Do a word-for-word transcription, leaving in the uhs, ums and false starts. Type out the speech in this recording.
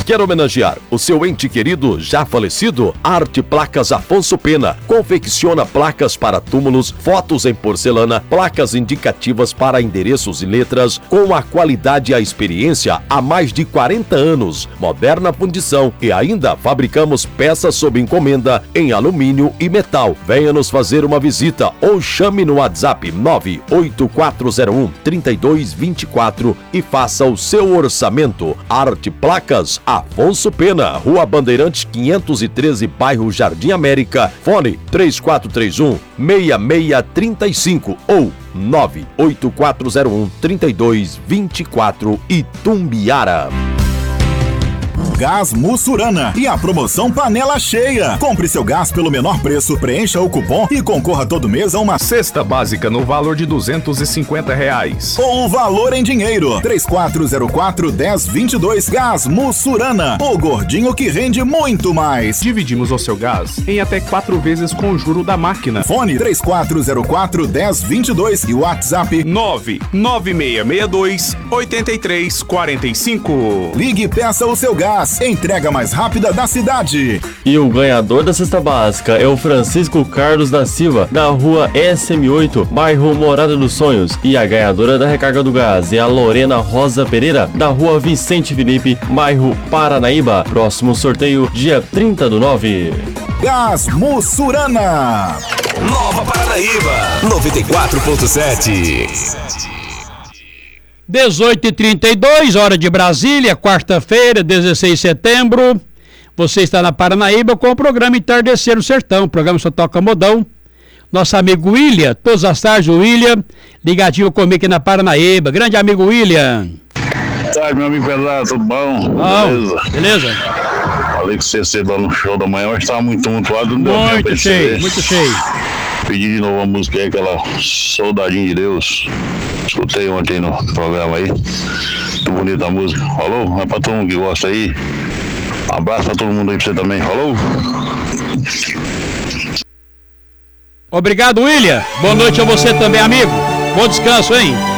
Quer homenagear o seu ente querido já falecido? Arte Placas Afonso Pena confecciona placas para túmulos, fotos em porcelana, placas indicativas para endereços e letras com a qualidade e a experiência há mais de quarenta anos. Moderna fundição e ainda fabricamos peças sob encomenda em alumínio e metal. Venha nos fazer uma visita ou chame no WhatsApp nove oito quatro zero um, três dois dois quatro e faça o seu orçamento. Arte Placas Afonso Pena, Rua Bandeirantes quinhentos e treze, bairro Jardim América. Fone três quatro três um, seis seis três cinco ou nove oito quatro zero um, três dois dois quatro, Itumbiara. Gás Mussurana e a promoção Panela Cheia. Compre seu gás pelo menor preço, preencha o cupom e concorra todo mês a uma cesta básica no valor de duzentos e cinquenta reais. Ou o valor em dinheiro. três quatro zero quatro, um zero dois dois. Gás Mussurana, o gordinho que rende muito mais. Dividimos o seu gás em até quatro vezes com o juro da máquina. Fone três quatro zero quatro, um zero dois dois e WhatsApp nove nove seis seis dois, oito três quatro cinco. Ligue e peça o seu gás. Entrega mais rápida da cidade. E o ganhador da cesta básica é o Francisco Carlos da Silva, da rua S M oito, bairro Morada dos Sonhos. E a ganhadora da recarga do gás é a Lorena Rosa Pereira, da rua Vicente Felipe, bairro Paranaíba. Próximo sorteio dia trinta do nove. Gás Mussurana. Nova Paranaíba, noventa e quatro ponto sete. dezoito e trinta e dois, hora de Brasília, quarta-feira, dezesseis de setembro. Você está na Paranaíba com o programa Entardecer no Sertão. O programa só toca modão. Nosso amigo William, todas as tardes, o William, ligadinho comigo aqui na Paranaíba. Grande amigo William. Boa tarde, meu amigo Pedro, tudo bom? Bom, beleza? Beleza? Falei que você cedo lá no show da manhã, mas estava muito tumultuado. Muito cheio, muito cheio. Pedi de novo a música aí, aquela Soldadinho de Deus. Escutei ontem no programa aí. Muito bonita a música. Falou? É pra todo mundo que gosta aí. Um abraço pra todo mundo aí pra você também. Falou? Obrigado, William. Boa noite a você também, amigo. Bom descanso, hein?